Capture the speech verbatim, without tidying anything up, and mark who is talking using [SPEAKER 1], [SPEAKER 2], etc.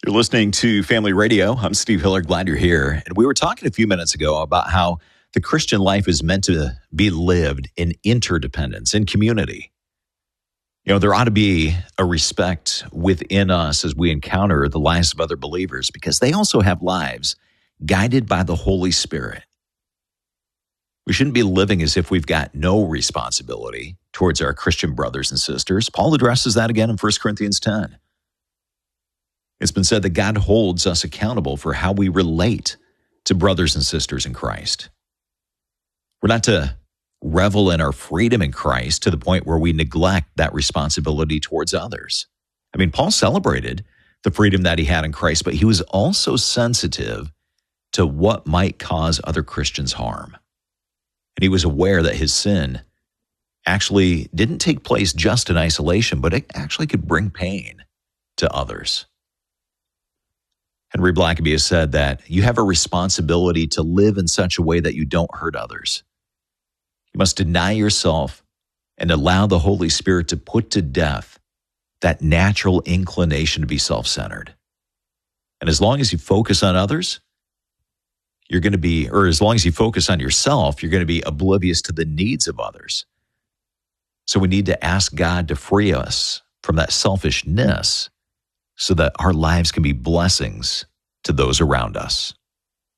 [SPEAKER 1] You're listening to Family Radio. I'm Steve Hiller. Glad you're here. And we were talking a few minutes ago about how the Christian life is meant to be lived in interdependence, in community. You know, there ought to be a respect within us as we encounter the lives of other believers because they also have lives guided by the Holy Spirit. We shouldn't be living as if we've got no responsibility towards our Christian brothers and sisters. Paul addresses that again in First Corinthians ten. It's been said that God holds us accountable for how we relate to brothers and sisters in Christ. We're not to revel in our freedom in Christ to the point where we neglect that responsibility towards others. I mean, Paul celebrated the freedom that he had in Christ, but he was also sensitive to what might cause other Christians harm. And he was aware that his sin actually didn't take place just in isolation, but it actually could bring pain to others. Henry Blackaby has said that you have a responsibility to live in such a way that you don't hurt others. You must deny yourself and allow the Holy Spirit to put to death that natural inclination to be self-centered. And as long as you focus on others, you're going to be, or as long as you focus on yourself, you're going to be oblivious to the needs of others. So we need to ask God to free us from that selfishness so that our lives can be blessings to those around us.